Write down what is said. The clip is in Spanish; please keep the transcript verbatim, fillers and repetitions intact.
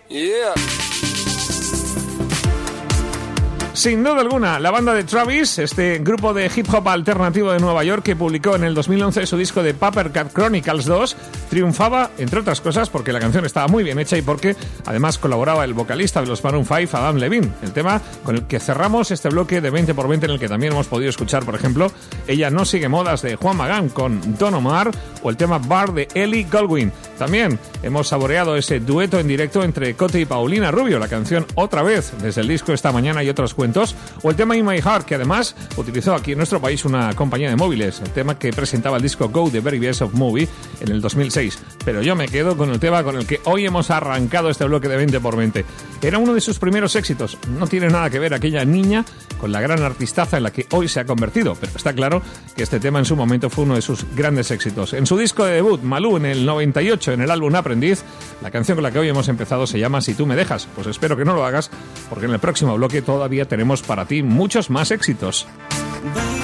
Yeah. Sin duda alguna, la banda de Travis, este grupo de hip hop alternativo de Nueva York que publicó en el dos mil once su disco de Paper Cut Chronicles dos, triunfaba, entre otras cosas, porque la canción estaba muy bien hecha y porque además colaboraba el vocalista de los Maroon cinco, Adam Levine, el tema con el que cerramos este bloque de veinte por veinte en el que también hemos podido escuchar, por ejemplo, Ella no sigue modas de Juan Magán con Don Omar o el tema Bar de Ellie Goulding. También hemos saboreado ese dueto en directo entre Cote y Paulina Rubio, la canción Otra Vez, desde el disco Esta Mañana y otros cuentos, o el tema In My Heart, que además utilizó aquí en nuestro país una compañía de móviles, el tema que presentaba el disco Go, The Very Best of Movie, en el dos mil seis. Pero yo me quedo con el tema con el que hoy hemos arrancado este bloque de veinte por veinte. Era uno de sus primeros éxitos. No tiene nada que ver aquella niña con la gran artistaza en la que hoy se ha convertido, pero está claro que este tema en su momento fue uno de sus grandes éxitos. En su disco de debut, Malú, en el noventa y ocho, en el álbum Aprendiz, la canción con la que hoy hemos empezado se llama Si tú me dejas. Pues espero que no lo hagas, porque en el próximo bloque todavía tenemos para ti muchos más éxitos.